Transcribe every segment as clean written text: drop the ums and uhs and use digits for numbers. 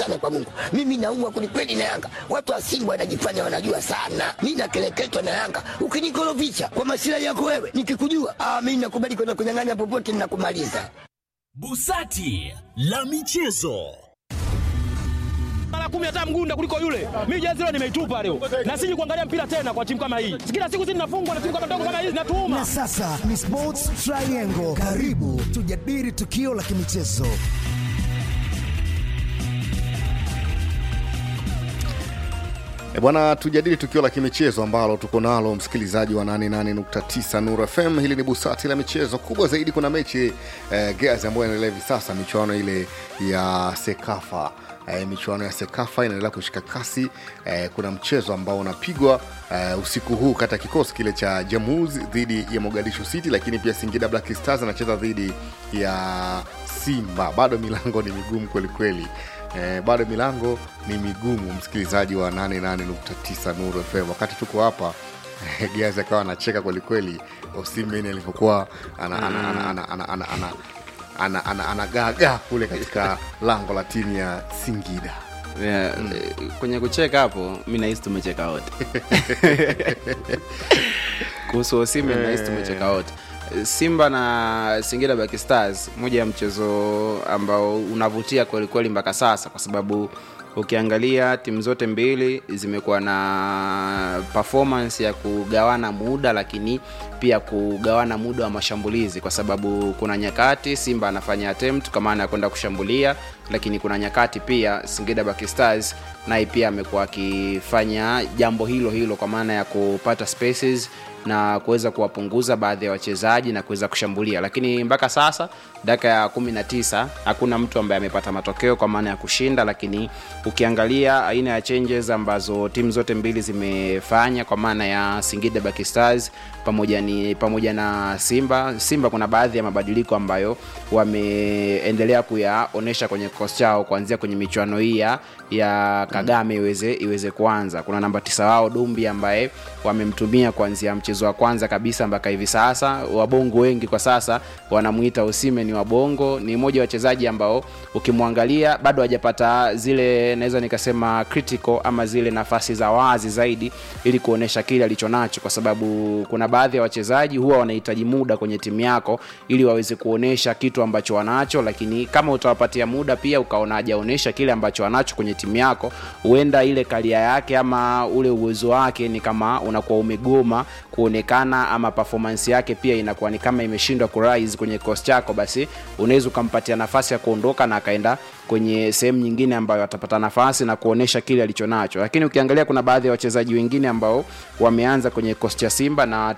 sana kwa Mungu. Mimi naumwa kweli na Yanga. Watu wa Simba wanajifanya wanajua sana. Mimi nakeleketwa na Yanga. Ukinikorofisha kwa masilahi yako wewe, nikikujua, mimi nakubali kwenda kunyang'anya popote ninakumaliza. Busati la michezo. Mara 10 hata mgunda kuliko yule. Mimi jezi leo nimeitupa leo. Na siji kuangalia mpira tena kwa timu kama hii. Kila siku sisi tunafungwa na timu kama ndogo kama hizi natuuma. Na sasa ni Sports Triangle. Karibu tujadili tukio la kimichezo. Bwana, tujadili tukio la kimichezo ambalo tuko nalo msikilizaji wa 88.9 Nuru FM. Hili ni Busati la michezo. Kubwa zaidi kuna mechi Gears ambayo inaendelea hivi sasa, michuano ile ya Sekafa. Michuano ya Sekafa inaendelea kushika kasi. Kuna mchezo ambao unapigwa usiku huu kati ya kikosi kile cha Jamhuri dhidi ya Mogadishu City, lakini pia Singida Black Stars anacheza dhidi ya Simba. Bado milango ni migumu kweli kweli. Bado milango ni migumu msikilizaji wa 88.9 Nuru FM. Wakati tuko hapa Gears akawa anacheka kweli kweli Osimhen alipokuwa anagaga kule katika lango la timu ya Singida. Kwenye kucheka hapo mimi nahisi tumecheka wote. Kuhusu Osimhen nahisi tumecheka wote. Simba na Singida Black Stars, moja ya mchezo ambao unavutia kweli kweli mpaka sasa, kwa sababu ukiangalia timu zote mbili zimekuwa na performance ya kugawana muda, lakini pia kugawana muda wa mashambulizi, kwa sababu kuna nyakati Simba anafanya attempt kama ana kwenda kushambulia, lakini kuna nyakati pia Singida Black Stars naye pia amekuwa akifanya jambo hilo hilo kwa maana ya kupata spaces na kuweza kuwapunguza baadhi ya wachezaji na kuweza kushambulia. Lakini mpaka sasa dakika ya 19 hakuna mtu ambaye amepata matokeo kwa maana ya kushinda. Lakini ukiangalia aina ya changes ambazo timu zote mbili zimefanya kwa maana ya Singida Black Stars pamoja na Simba kuna baadhi ya mabadiliko ambayo wameendelea kuyaonesha kwenye kikosi chao kuanzia kwenye michuano hii ya Kagame iweze kuanza. Kuna namba 9 wao Dumbi ambaye wamemtumia kuanzia mchezo wa kwanza kabisa mpaka hivi sasa. Wabongo wengi kwa sasa wanamuita Osimhen wa Bongo. Ni mmoja wa wachezaji ambao ukimwangalia bado hajapata zile, naweza nikasema critical ama zile nafasi za wazi zaidi ili kuonesha kile alichonacho, kwa sababu kuna baadhi ya wachezaji huwa wanahitaji muda kwenye timu yako ili waweze kuonesha kitu ambacho wanacho. Lakini kama utawapatia muda pia ukaona hajaonesha kile ambacho wanacho kwenye timu yako, huenda ile karia yake ama ule uwezo wake ni kama unakuwa umegoma kuonekana, ama performance yake pia inakuwa ni kama imeshindwa kurise kwenye cost chako, basi unaweza kumpatia nafasi ya kuondoka na akaenda kwenye sehemu nyingine ambayo atapata nafasi na kuonesha kile alichonacho. Lakini ukiangalia kuna baadhi ya wachezaji wengine ambao wameanza kwenye cost ya Simba na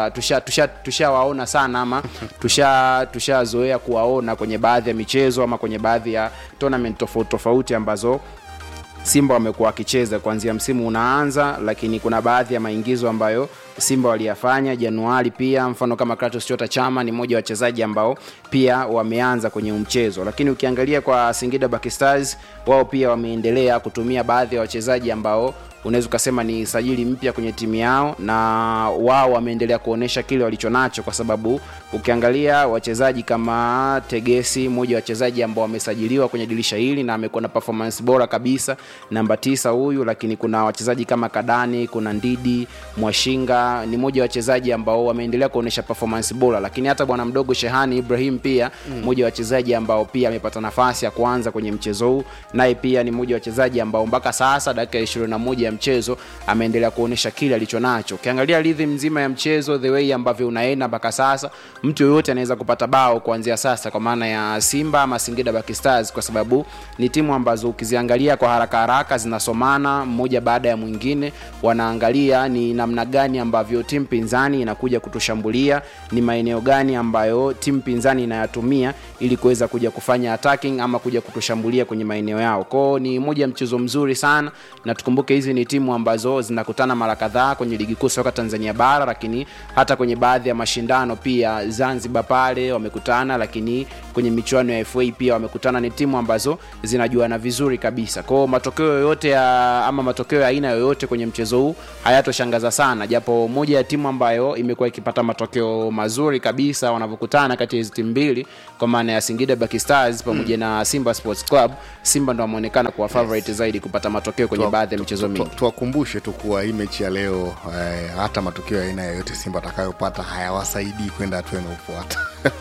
tushawaona sana, ama tushazoea kuwaona kwenye baadhi ya michezo ama kwenye baadhi ya tournament tofauti ambazo Simba wamekuwa wakicheza kuanzia msimu unaanza. Lakini kuna baadhi ya maingizo ambayo Simba waliyafanya Januari pia, mfano kama Kratos Chota Chama ni mmoja wa wachezaji ambao pia wameanza kwenye mchezo. Lakini ukiangalia kwa Singida Black Stars, wao pia wameendelea kutumia baadhi ya wachezaji ambao unaweza kusema ni sajili mpya kwenye timu yao, na wao wameendelea kuonesha kile walichonacho, kwa sababu ukiangalia wachezaji kama Tegesi, mmoja wa wachezaji ambao wamesajiliwa kwenye dirisha hili na amekuwa na performance bora kabisa, namba 9 huyu. Lakini kuna wachezaji kama Kadani, kuna Ndidi, Mwashinga, ni mmoja wa wachezaji ambao wameendelea kuonesha performance bora. Lakini hata bwana mdogo Shehani Ibrahim pia mmoja wa wachezaji ambao pia amepata nafasi ya kuanza kwenye mchezo huu, naye pia ni mmoja wa wachezaji ambao mpaka sasa dakika 21 ya mchezo ameendelea kuonesha kile alichonacho. Ukiangalia rhythm nzima ya mchezo, the way ambavyo unaenda mpaka sasa, mtu yoyote anaweza kupata bao kuanzia sasa kwa maana ya Simba ama Singida Black Stars, kwa sababu ni timu ambazo ukiziangalia kwa haraka zinasomana mmoja baada ya mwingine. Wanaangalia ni namna gani ambavyo timu pinzani inakuja kutushambulia, ni maeneo gani ambayo timu pinzani inayatumia ili kuweza kuja kufanya attacking ama kuja kutushambulia kwenye maeneo yao. Kwao ni moja mchezo mzuri sana, na tukumbuke hizi ni timu ambazo zinakutana mara kadhaa kwenye ligi kuu soka Tanzania bara, lakini hata kwenye baadhi ya mashindano pia Zanzibar pale wamekutana, lakini kwenye michuano ya FA pia wamekutana. Ni timu ambazo zinajuana vizuri kabisa. Kwa matokeo yoyote matokeo ya aina yoyote kwenye mchezo huu hayatoshangaza sana, japo ndo moja ya timu ambayo imekuwa ikipata matokeo mazuri kabisa wanapokutana kati ya hizo timu mbili, kwa maana ya Singida Black Stars pamoja na Simba Sports Club. Simba ndo ameonekana kuwa favorite zaidi kupata matokeo kwenye baadhi ya michezo mingi. Tuwakumbushe tu kuwa hii mechi ya leo hata matokeo ya aina yoyote Simba atakayopata hayawasaidii kwenda hatua inayofuata.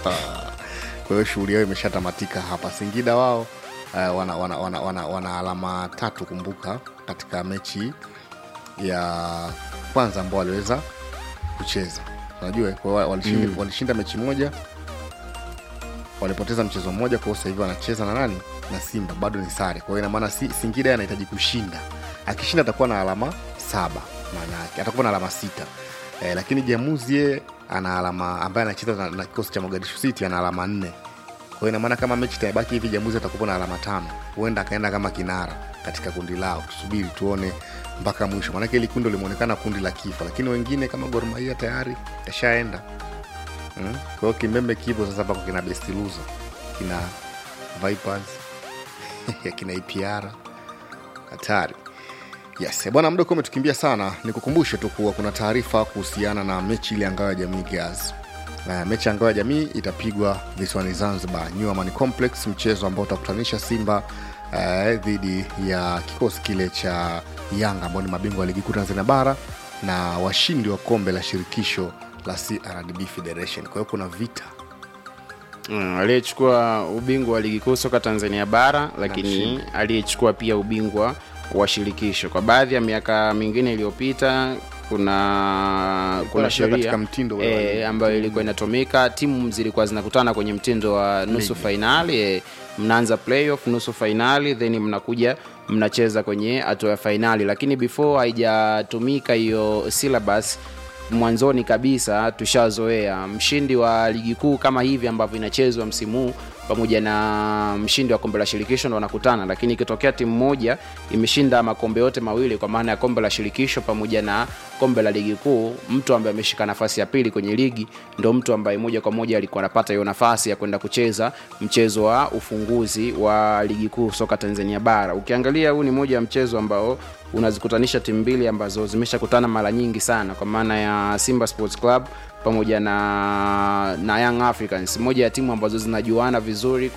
Kwa hiyo shughuli yao imeshatamatika hapa. Singida wao wana alama 3 kumbuka katika mechi ya kwanza ambao waliweza kucheza. Unajua kwa walishinda mechi moja, walipoteza mchezo mmoja, kwa sasa hivi wanacheza na nani? Na Simba, bado ni sare. Kwa hiyo ina maana Singida anahitaji kushinda. Akishinda atakuwa na alama 7, maana yake atakuwa na alama 6. Lakini Jamuzie ana alama, ambaye anacheza na kikosi cha Mogadishu City, ana alama 4. Kwa hiyo ina maana kama mechi itabaki hivi, Jamuzie atakuwa na alama 5. Huenda akaenda kama kinara katika kundi lao. Tusubiri tuone mpaka mwisho. Maana ile kundi limeonekana kundi la kifo, lakini wengine kama Gor Mahia tayari yashaenda. Kwa hiyo Kimembe kipo sasa hapa, kina Best Loser, kina Vipers, kina IPR hatari. Yes, bwana muda umetukimbia sana. Nikukumbushe tu kuwa kuna taarifa kuhusiana na mechi ile Ngao ya Jamii Girls. Mechi ya Ngao ya Jamii itapigwa visiwani Zanzibar, New Amani Complex, mchezo ambao utakutanisha Simba dhidi ya kikosi kile cha Yanga ambao ni mabingwa wa ligi kuu Tanzania bara na washindi wa kombe la shirikisho la CRDB Federation. Kwa hiyo kuna vita. Aliyechukua ubingwa wa ligi kuu soka Tanzania bara, lakini aliyechukua pia ubingwa wa shirikisho. Kwa baadhi ya miaka mingine iliyopita kuna sheria ambayo ilikuwa inatumika, timu zilikuwa zinakutana kwenye mtindo wa nusu finali, mnaanza playoff, nusu finali, then mnakuja mnacheza kwenye hatua ya finali. Lakini before haijatumika hiyo syllabus, mwanzoni kabisa tushazoea mshindi wa ligi kuu kama hivi ambavyo inachezwa msimu huu pamoja na mshindi wa kombe la shirikisho ndo wanakutana. Lakini ikitokea timu moja imeshinda makombe yote mawili, kwa maana ya kombe la shirikisho pamoja na kombe la ligi kuu, mtu ambaye ameshika nafasi ya pili kwenye ligi ndo mtu ambaye moja kwa moja alikuwa anapata hiyo nafasi ya kwenda kucheza mchezo wa ufunguzi wa ligi kuu soka Tanzania bara. Ukiangalia huu ni moja ya mchezo ambao unazikutanisha timu mbili ambazo zimeshakutana mara nyingi sana, kwa maana ya Simba Sports Club pamoja na Young Africans, moja ya timu ambazo zinajuana vizuri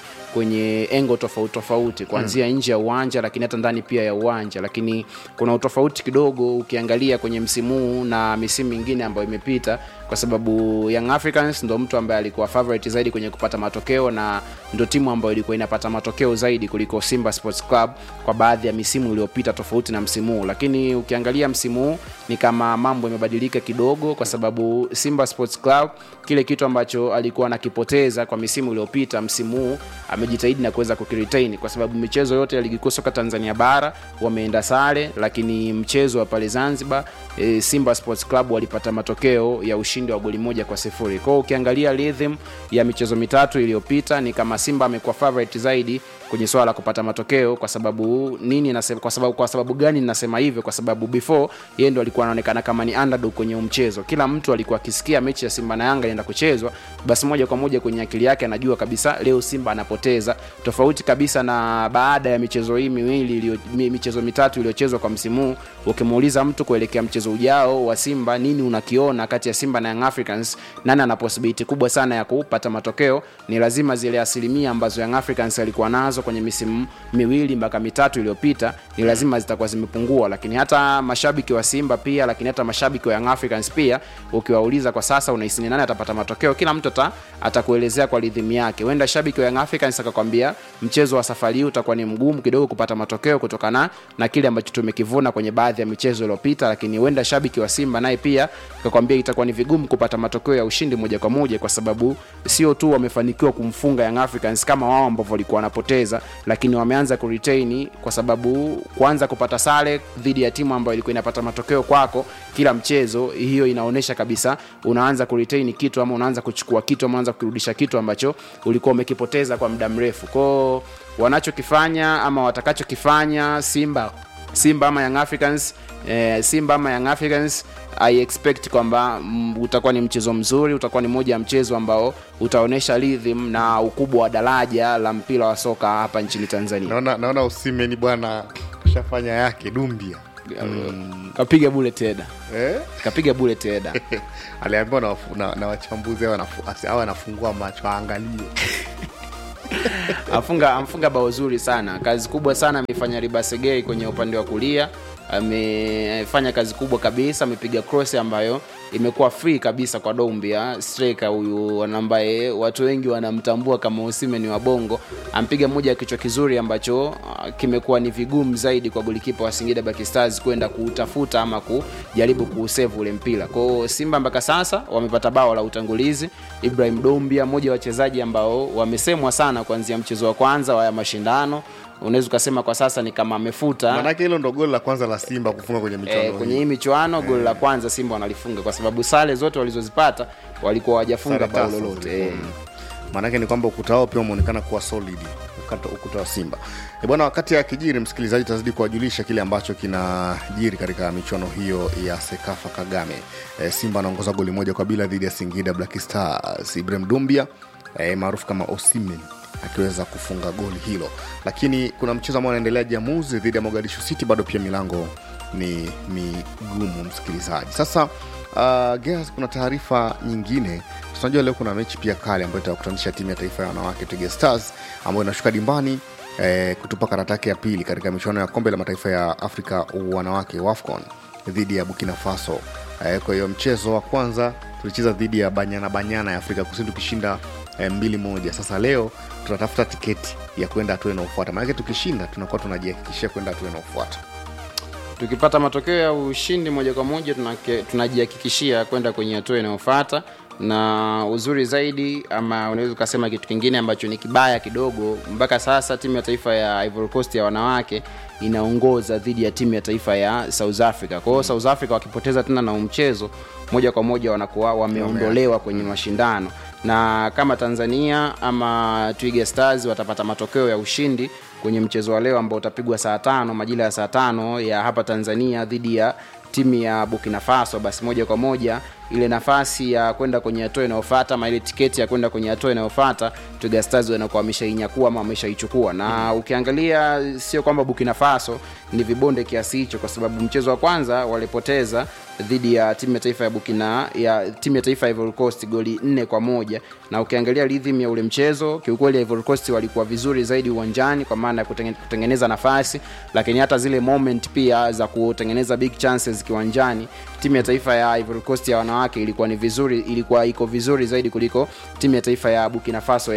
kwenye engo tofauti kuanzia nje ya uwanja, lakini hata ndani pia ya uwanja. Lakini kuna utofauti kidogo ukiangalia kwenye msimu huu na misimu mingine ambayo imepita, kwa sababu Young Africans ndo mtu ambaye alikuwa favorite zaidi kwenye kupata matokeo, na ndo timu ambayo ilikuwa inapata matokeo zaidi kuliko Simba Sports Club kwa baadhi ya misimu iliyopita, tofauti na msimu huu. Lakini ukiangalia msimu huu ni kama mambo yamebadilika kidogo, kwa sababu Simba Sports Club kile kitu ambacho alikuwa anakipoteza kwa misimu iliyopita, msimu huu amejitahidi na kuweza kukiretain, kwa sababu michezo yote ya ligi kuu soka Tanzania bara wameenda sare, lakini mchezo wa pale Zanzibar Simba Sports Club walipata matokeo ya ushindi wa goli 1-0. Kwa hiyo ukiangalia rhythm ya michezo mitatu iliyopita ni kama Simba amekuwa favorite zaidi kwenye swala la kupata matokeo. Kwa sababu nini nasema? Kwa sababu gani ninasema hivyo? Kwa sababu before yeye ndo alikuwa anaonekana kama ni underdog kwenye mchezo. Kila mtu alikuwa akisikia mechi ya Simba na Yanga inaenda kuchezwa, basi moja kwa moja kwenye akili yake anajua kabisa leo Simba anapoteza. Tofauti kabisa na baada ya michezo hii michezo mitatu iliyochezwa kwa msimu huu, ukimuuliza mtu kuelekea mchezo ujao wa Simba, nini unakiona kati ya Simba na Young Africans, nani ana possibility kubwa sana ya kupata matokeo, ni lazima zile asilimia ambazo Young Africans alikuwa nazo kwenye misimu miwili mpaka mitatu iliyopita ni lazima zitakuwa zimepungua. Lakini hata mashabiki wa Simba pia, lakini hata mashabiki wa Young Africans pia, ukiwauliza kwa sasa unahisi nani atapata matokeo, kila mtu atakuelezea kwa rhythm yake. Wenda shabiki wa Young Africans akakwambia mchezo wa safari hii utakuwa ni mgumu kidogo kupata matokeo kutokana na kile ambacho tumekivuna kwenye baadhi ya michezo iliyopita, lakini wenda shabiki wa Simba naye pia akakwambia itakuwa ni vigumu kupata matokeo ya ushindi moja kwa moja, kwa sababu sio tu wamefanikiwa kumfunga Young Africans kama wao ambao walikuwa wanapoteza, lakini wameanza kuretain, kwa sababu kwanza kupata sare dhidi ya timu ambayo ilikuwa inapata matokeo kwako kila mchezo, hiyo inaonesha kabisa unaanza kuretain kitu, ama unaanza kuchukua kitu, ama unaanza kurudisha kitu ambacho ulikuwa umekipoteza kwa muda mrefu. Kwa wanachokifanya ama watakachokifanya Simba ama Young Africans, Simba ama Young Africans, I expect kwamba utakuwa ni mchezo mzuri, utakuwa ni moja ya mchezo ambao utaonesha rhythm na ukubwa wa daraja la mpira wa soka hapa nchini Tanzania. Naona Osimhen bwana kushafanya yake Dumbia. Kapiga bullet header. Eh? Kapiga bullet header. Aliambiwa na wachambuzi hao anafungua macho aangalie. Amfunga bao zuri sana. Kazi kubwa sana amefanya Ribasegei kwenye upande wa kulia. Amefanya kazi kubwa kabisa, amepiga cross ambayo imekuwa free kabisa kwa Doumbia, striker huyu ambaye watu wengi wanamtambua kama Osimhen wa Bongo. Ampiga moja kichwa kizuri ambacho kimekuwa ni vigumu zaidi kwa golikipa wa Singida Black Stars kwenda kutafuta ama kujaribu kuusave ule mpira. Kwa Simba mpaka sasa wamepata bao la utangulizi. Ibrahim Doumbia, mmoja wa wachezaji ambao wamesemwa sana kuanzia mchezo wa kwanza wa mashindano. Unaweza kusema kwa sasa ni kama amefuta. Maana hilo ndo goli la kwanza la Simba kufunga kwenye michuano. Kwenye hii michuano goli la kwanza Simba wanalifunga kwa sababu sare zote walizozipata walikuwa hawajafunga bao lolote. Maana ni kwamba ukuta wao pia umeonekana kuwa solid, ukuta wa Simba. Bwana, wakati ya kijiri msikilizaji tazidi kuwajulisha kile ambacho kinajiri katika michuano hiyo ya Sekafa Kagame. Simba anaongoza goli 1-0 dhidi ya Singida Black Stars. Ibrahim Doumbia maarufu kama Osimhen akiweza kufunga goli hilo. Lakini kuna mchezo ambao unaendelea Jamuzi dhidi ya Mogadishu City, bado pia milango ni migumu msikilizaji. Sasa Gears, kuna taarifa nyingine. Tunajua leo kuna mechi pia kali ambayo itakutanisha timu ya taifa ya wanawake Twiga Stars ambayo inashuka dimbani kutupa karata yake ya pili katika michuano ya kombe la mataifa ya Afrika wanawake WAFCON dhidi ya Burkina Faso. Kwa hiyo mchezo wa kwanza tulicheza dhidi ya Banyana ya Afrika Kusini tukishinda 2-1. Sasa leo tunatafuta tiketi ya kwenda hatua inayofuata. Maana tukishinda tunakuwa tunajihakikishia kwenda hatua inayofuata. Tukipata matokeo ya ushindi moja kwa moja tunajihakikishia kwenda kwenye hatua inayofuata. Na uzuri zaidi ama unaweza kusema kitu kingine ambacho ni kibaya kidogo, mpaka sasa timu ya taifa ya Ivory Coast ya wanawake inaongoza dhidi ya timu ya taifa ya South Africa. Kwa hiyo South Africa wakipoteza tena na mchezo moja kwa moja wanakuwa wameondolewa kwenye mashindano. Na kama Tanzania ama Twiga Stars watapata matokeo ya ushindi kwenye mchezo wa leo ambao utapigwa saa 5 majira ya saa 5 ya hapa Tanzania dhidi ya timu ya Burkina Faso, basi moja kwa moja ile nafasi ya kwenda kwenye hatua inayofuata ama ile tiketi ya kwenda kwenye hatua inayofuata Twiga Stars wanakuwa wameshainyakua ama wameshaichukua. Na ukiangalia sio kwamba Burkina Faso ni vibonde kiasi hicho, kwa sababu mchezo wa kwanza walipoteza dhidi ya timu ya taifa ya timu ya taifa ya Ivory Coast goli 4-1. Na ukiangalia rhythm ya ule mchezo kiukweli Ivory Coast walikuwa vizuri zaidi uwanjani kwa maana ya kutengeneza nafasi, lakini hata zile moment pia za kutengeneza big chances kiwanjani timu ya taifa ya Ivory Coast ya wanawake ilikuwa iko vizuri zaidi kuliko timu ya taifa ya Burkina Faso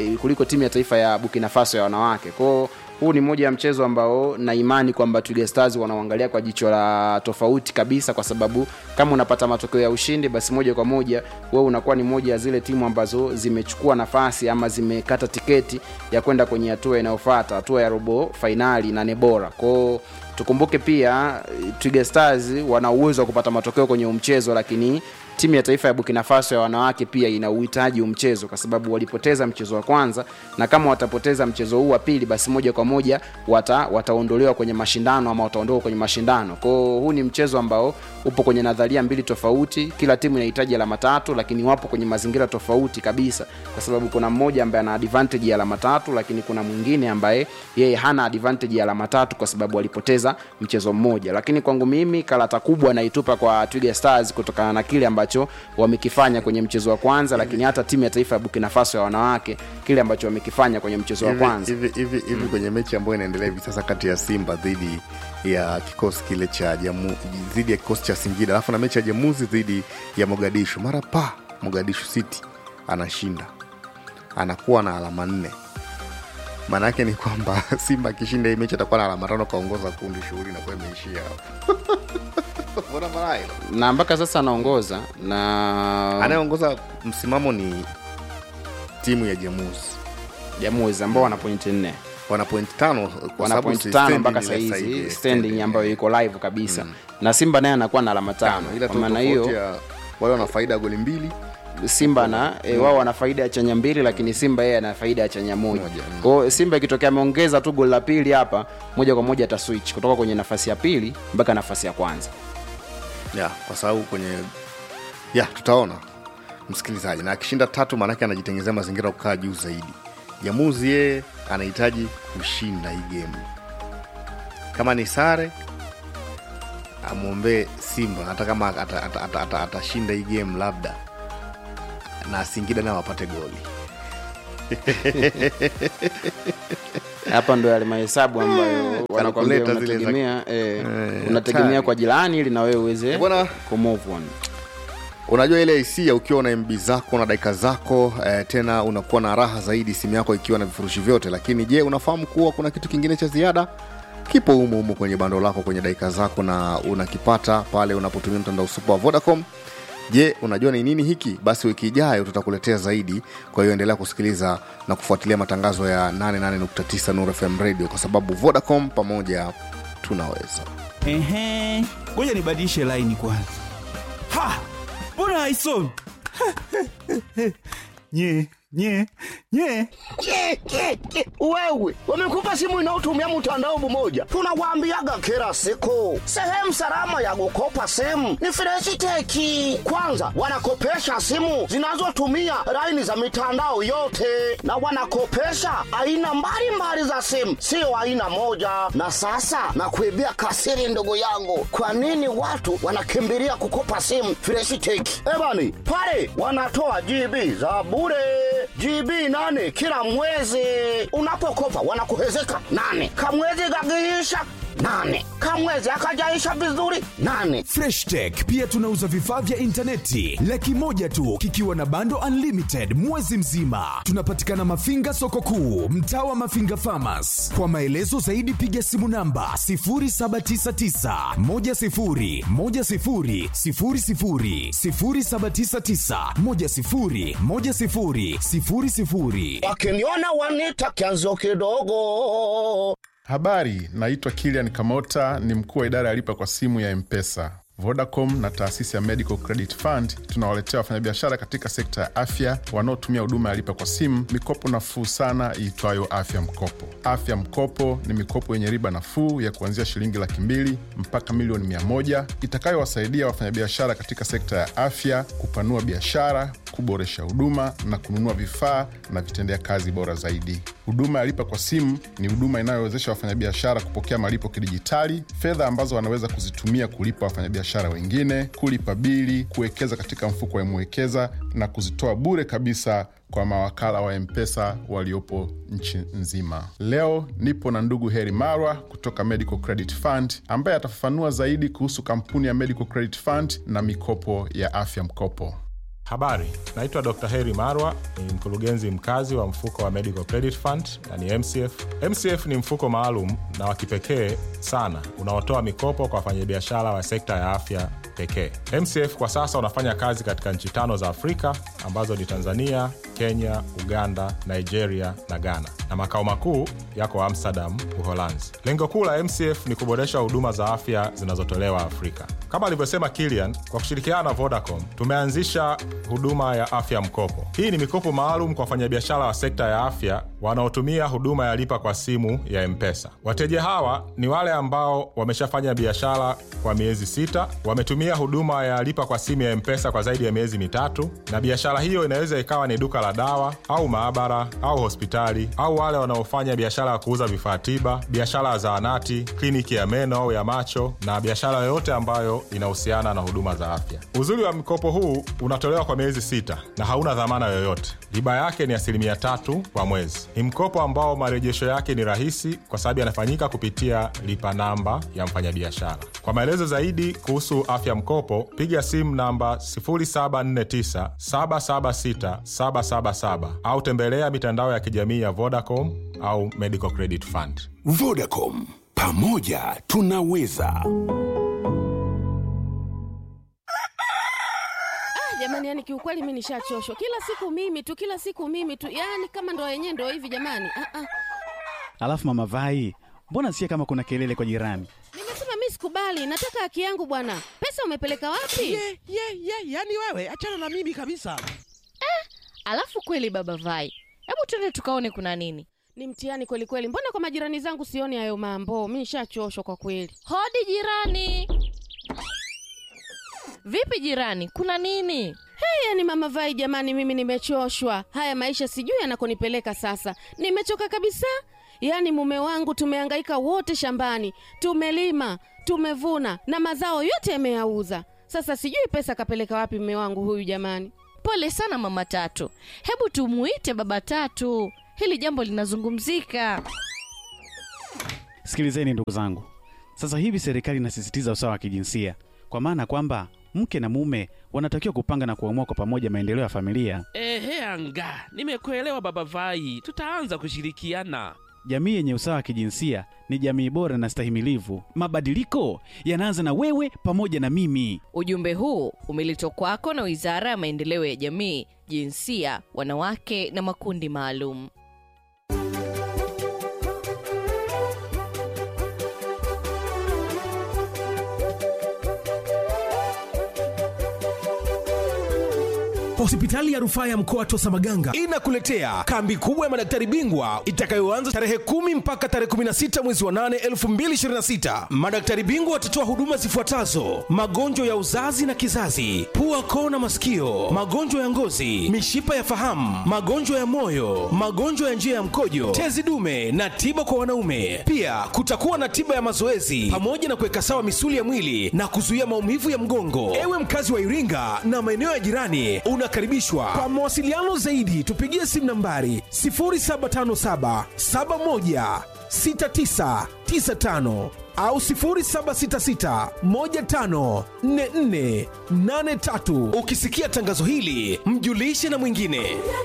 ya wanawake. Kwa huu ni moja ya mchezo ambao na imani kwamba Twiga Stars wanaangalia kwa jicho la tofauti kabisa, kwa sababu kama unapata matokeo ya ushindi basi moja kwa moja wewe unakuwa ni moja ya zile timu ambazo zimechukua nafasi ama zimekata tiketi ya kwenda kwenye hatua inayofuata, hatua ya robo finali na nebora. Kwa tukumbuke pia Twiga Stars wana uwezo wa kupata matokeo kwenye mchezo, lakini timu ya taifa ya Burkina Faso ya wanawake pia ina uhitaji mchezo kwa sababu walipoteza mchezo wa kwanza, na kama watapoteza mchezo huu wa pili basi moja kwa moja wataondolewa kwenye mashindano ama wataondoka kwenye mashindano. Kwa huu ni mchezo ambao upo kwenye nadharia mbili tofauti. Kila timu inahitaji alama 3 lakini wapo kwenye mazingira tofauti kabisa, kwa sababu kuna mmoja ambaye ana advantage ya alama 3 lakini kuna mwingine ambaye yeye hana advantage ya alama 3 kwa sababu alipoteza mchezo mmoja. Lakini kwangu mimi karata kubwa naitupa kwa Twiga Stars kutokana na kile ambacho wamekifanya kwenye mchezo wa kwanza, lakini hata timu ya taifa ya Burkina Faso ya wanawake kile ambacho wamekifanya kwenye mchezo wa kwanza. Hivi kwenye mechi ambayo inaendelea hivi sasa kati ya Simba dhidi ya kikosi kile cha dhidi ya kikosi cha Singida, alafu na mechi ya Jamuzi dhidi ya Mogadishu, mara Mogadishu City anashinda, anakuwa na alama 4. Maana yake ni kwamba Simba akishinda hii mechi atakuwa na alama 5 kaongoza kundi, shughuli na kwa imeishia hapo. Bora malai. Na mpaka sasa anaongoza, na anayeongoza msimamo ni timu ya Jamuzi ambao wana point 4. Wana point 5 kwa sababu point 5 mpaka sasa hizi standing ambayo iko live kabisa. Na Simba naye anakuwa na alama 5. Kwa maana hiyo wale wana faida ya goli 2. Simba na wao wana faida ya chanya 2, lakini Simba yeye ana faida ya chanya 1. Kwa hiyo Simba ikitokea ameongeza tu goli la pili hapa, moja kwa moja ataswitch kutoka kwenye nafasi ya pili mpaka nafasi ya kwanza. Kwa sababu kwenye tutaona msikilizaji, na akishinda 3 maana yake anajitengenezea mazingira kukaa juu zaidi. Jamuzi yeye anahitaji kushinda hii game. Kama ni sare amwombee Simba hata kama atashinda hii game labda na Singida nao wapate goli. Hapa ndo yale mahesabu ambayo wanakuambia unategemea unategemea kwa jirani ili na wewe uweze ku move on. Unajua ile hisia ukiwa na MB zako na dakika zako tena unakuwa na raha zaidi simu yako ikiwa na vifurushi vyote, lakini je, unafahamu kuwa kuna kitu kingine cha ziada kipo humo kwenye bando lako kwenye dakika zako na unakipata pale unapotumia mtandao super wa Vodacom? Je, unajua ni nini hiki? Basi wiki ijayo tutakuletea zaidi. Kwa hiyo endelea kusikiliza na kufuatilia matangazo ya 88.9 Nuru FM Radio kwa sababu Vodacom, pamoja tunaweza. Ngoja nibadilishe line kwanza. Mbona haisomi? Nye. Wewe, wamekupa simu inayotumia mtandao mmoja. Tunawaambiaga kila siku, sehemu salama ya kukopa simu ni Fresh Tech. Kwanza, wanakopesha simu zinazotumia line za mitandao yote, na wanakopesha aina mbalimbali za simu, sio aina moja. Na sasa nakuibia kasiri ndugu yangu, kwa nini watu wanakimbilia kukopa simu Fresh Tech? Ebani, pale wanatoa GB za bure, GB 8 kila mwezi. Unapokopa wanakuhezeka 8. Kamwezi kakiisha 8. Kamwezi akajaisha vizuri 8. Fresh Tech pia tunauza vifaa vya interneti 100,000 tu kikiwa na bando unlimited mwezi mzima. Tunapatikana Mafinga soko kuu, mtaa wa Mafinga Farmers. Kwa maelezo zaidi piga simu namba 0799 10 10 00 0799 10 10 00. Wakiniona wanita kianzo kidogo. Habari, naitwa Kilian Kamota, ni mkuu wa idara ya lipa kwa simu ya M-Pesa. Vodacom na taasisi ya Medical Credit Fund tunawaletea wafanyabiashara katika sekta ya afya wanaotumia huduma ya lipa kwa simu mikopo nafuu sana iitwayo Afya Mkopo. Afya Mkopo ni mikopo yenye riba nafuu ya kuanzia shilingi 200,000 mpaka milioni 100 itakayowasaidia wafanyabiashara katika sekta ya afya kupanua biashara, kuboresha huduma na kununua vifaa na vitendea kazi bora zaidi. Huduma ya lipa kwa simu ni huduma inayowezesha wafanyabiashara kupokea malipo kidijitali, fedha ambazo wanaweza kuzitumia kulipa wafanyabiashara wengine, kulipa bili, kuwekeza katika mfuko wa Mwekeza na kuzitoa bure kabisa kwa mawakala wa M-Pesa waliopo nchi nzima. Leo nipo na ndugu Heri Marwa kutoka Medical Credit Fund ambaye atafafanua zaidi kuhusu kampuni ya Medical Credit Fund na mikopo ya Afya Mkopo. Habari, naitwa Dr. Heri Marwa, ni mkurugenzi mkazi wa mfuko wa Medical Credit Fund na ni MCF. MCF ni mfuko maalum na wa kipekee sana unaotoa mikopo kwa wafanyabiashara wa sekta ya afya pekee. MCF kwa sasa unafanya kazi katika nchi 5 za Afrika ambazo ni Tanzania, Kenya, Uganda, Nigeria na Ghana. Na makao makuu yako Amsterdam, Uholanzi. Lengo kuu la MCF ni kuboresha huduma za afya zinazotolewa Afrika. Kama alivyosema Kilian, kwa kushirikiana na Vodacom, tumeanzisha huduma ya Afya Mkopo. Hii ni mikopo maalum kwa wafanyabiashara wa sekta ya afya wanaotumia huduma ya lipa kwa simu ya M-Pesa. Wateja hawa ni wale ambao wameshafanya biashara kwa miezi 6, wametumia huduma ya lipa kwa simu ya M-Pesa kwa zaidi ya miezi 3, na biashara hiyo inaweza ikawa ni duka la dawa au maabara au hospitali, au wale wanaofanya biashara ya kuuza vifaa tiba, biashara ya zahanati, kliniki ya meno au ya macho, na biashara yoyote ambayo inahusiana na huduma za afya. Uzuri wa mkopo huu unatolewa kwa miezi 6 na hauna dhamana yoyote. Riba yake ni 3% kwa mwezi. Ni mkopo ambao marejesho yake ni rahisi kwa sababu yanafanyika kupitia lipa namba ya mfanyabiashara. Kwa maelezo zaidi kuhusu Afya Mkopo, piga simu namba 0749 776 777 au tembelea mitandao ya kijamii ya Vodacom au Medical Credit Fund. Vodacom, pamoja tunaweza. Jamani, yani kiukweli mimi nishachoshwa. Kila siku mimi tu. Yani kama ndo yenyewe ndo hivi jamani. Alafu mama Vai, mbona sikia kama kuna kelele kwa jirani? Nimesema mimi sikubali, nataka haki yangu bwana. Pesa umepeleka wapi? Yani wewe achana na mimi kabisa. Alafu kweli baba Vai, hebu twende tukaone kuna nini. Ni mtihani kweli. Mbona kwa majirani zangu sioni hayo mambo? Mimi nishachoshwa kwa kweli. Hodi jirani. Vipi jirani, kuna nini? Yani mama Vai jamani, mimi nimechoshwa. Haya maisha sijui yanakonipeleka sasa. Nimechoka kabisa. Yaani mume wangu tumehangaika wote shambani, tumelima, tumevuna na mazao yote yameyauza. Sasa sijui pesa kapeleka wapi mume wangu huyu jamani. Pole sana mama Tatu, hebu tumuite baba Tatu, hili jambo linazungumzika. Sikilizeni ndugu zangu, sasa hivi serikali inasisitiza usawa wa kijinsia, kwa maana kwamba mke na mume wanatakiwa kupanga na kuamua kwa pamoja maendeleo ya familia. Ehe anga, nimekuelewa baba Vai, tutaanza kushirikiana. Jamii yenye usawa wa kijinsia ni jamii bora na stahimilivu. Mabadiliko yanaanza na wewe pamoja na mimi. Ujumbe huu umeletwa kwako na Wizara ya Maendeleo ya Jamii, Jinsia, Wanawake na Makundi Maalum. Hospitali ya Rufaa ya Mkoa Tosamaganga inakuletea kambi kubwa ya madaktari bingwa itakayoanza tarehe 10 mpaka tarehe 16 mwezi wa 8 2026. Madaktari bingwa watatoa huduma zifuatazo: magonjwa ya uzazi na kizazi, pua, koo na masikio, magonjwa ya ngozi, mishipa ya fahamu, magonjwa ya moyo, magonjwa ya njia ya mkojo, tezi dume na tiba kwa wanaume. Pia kutakuwa na tiba ya mazoezi pamoja na kuweka sawa misuli ya mwili na kuzuia maumivu ya mgongo. Ewe mkazi wa Iringa na maeneo ya jirani, unakaribishwa. Kwa mawasiliano zaidi tupigie simu nambari 0757 71 6995 au 0766 15 44 83. Ukisikia tangazo hili, mjulishe na mwingine.